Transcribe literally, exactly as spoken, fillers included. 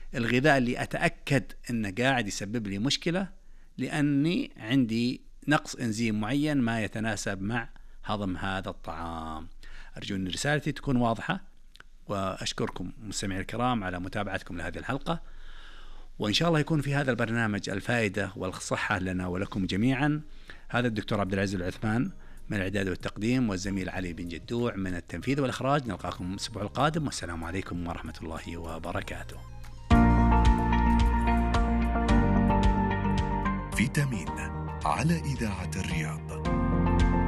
الغذاء اللي أتأكد أنه قاعد يسبب لي مشكلة لأني عندي نقص إنزيم معين ما يتناسب مع هضم هذا الطعام. أرجو أن رسالتي تكون واضحة، وأشكركم مستمعي الكرام على متابعتكم لهذه الحلقة، وإن شاء الله يكون في هذا البرنامج الفائدة والصحة لنا ولكم جميعا. هذا الدكتور عبد العزيز العثمان من الإعداد والتقديم، والزميل علي بن جدوع من التنفيذ والإخراج. نلقاكم الأسبوع القادم، والسلام عليكم ورحمة الله وبركاته. فيتامين على إذاعة الرياض.